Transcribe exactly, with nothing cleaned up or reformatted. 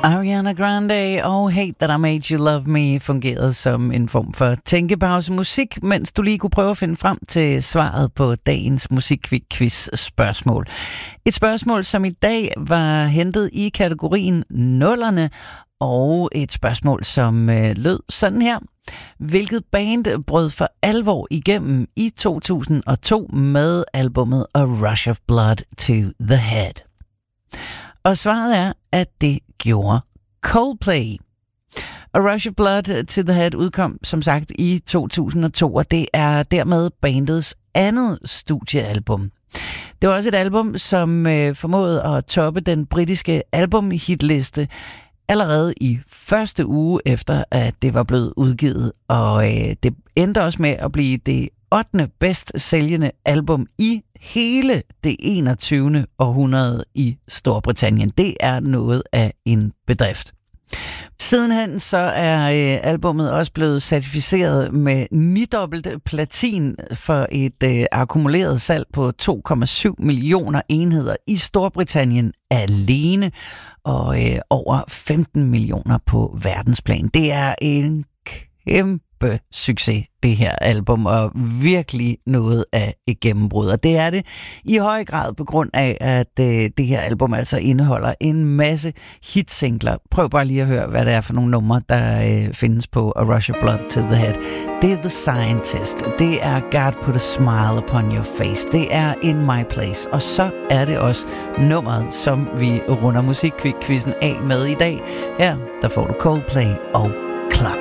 Ariana Grande og Hate That I Made You Love Me fungerede som en form for tænkepause musik, mens du lige kunne prøve at finde frem til svaret på dagens musikquiz spørgsmål. Et spørgsmål, som i dag var hentet i kategorien nullerne, og et spørgsmål, som øh, lød sådan her. Hvilket band brød for alvor igennem i to tusind og to med albummet A Rush of Blood to the Head? Og svaret er, at det gjorde Coldplay. A Rush of Blood to the Head udkom som sagt i to tusind og to, og det er dermed bandets andet studiealbum. Det var også et album, som øh, formåede at toppe den britiske albumhitliste allerede i første uge efter, at det var blevet udgivet. Og øh, det endte også med at blive det ottende bedst sælgende album i hele det enogtyvende århundrede i Storbritannien. Det er noget af en bedrift. Sidenhen så er øh, albummet også blevet certificeret med nidobbelt platin for et øh, akkumuleret salg på to komma syv millioner enheder i Storbritannien alene, og øh, over femten millioner på verdensplan. Det er en kæmpe succes, det her album, og virkelig noget af et gennembrud. Og det er det i høj grad på grund af, at øh, det her album altså indeholder en masse hitsingler. Prøv bare lige at høre, hvad det er for nogle numre, der øh, findes på A Rush of Blood to the Head. Det er The Scientist, det er God Put a Smile Upon Your Face, det er In My Place, og så er det også nummeret, som vi runder musikquizzen af med i dag. Her, der får du Coldplay og Clock.